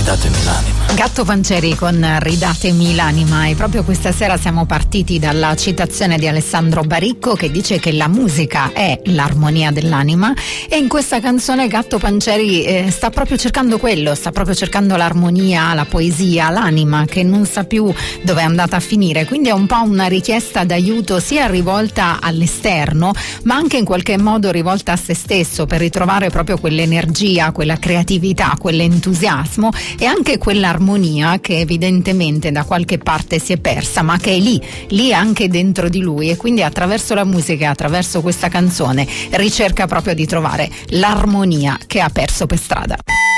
Ridatemi l'anima. Gatto Pancieri con Ridatemi l'anima, e proprio questa sera siamo partiti dalla citazione di Alessandro Baricco che dice che la musica è l'armonia dell'anima, e in questa canzone Gatto Pancieri sta proprio cercando quello, sta proprio cercando l'armonia, la poesia, l'anima che non sa più dove è andata a finire, quindi è un po' una richiesta d'aiuto sia rivolta all'esterno ma anche in qualche modo rivolta a se stesso, per ritrovare proprio quell'energia, quella creatività, quell'entusiasmo e anche quell'armonia che evidentemente da qualche parte si è persa, ma che è lì anche dentro di lui, e quindi attraverso la musica e attraverso questa canzone ricerca proprio di trovare l'armonia che ha perso per strada.